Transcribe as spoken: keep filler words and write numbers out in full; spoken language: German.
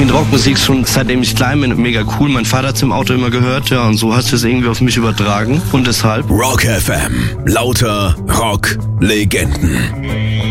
finde Rockmusik schon seitdem ich klein bin mega cool. Mein Vater hat es im Auto immer gehört, ja, und so hat es irgendwie auf mich übertragen. Und deshalb Rock F M. Lauter Rock-Legenden.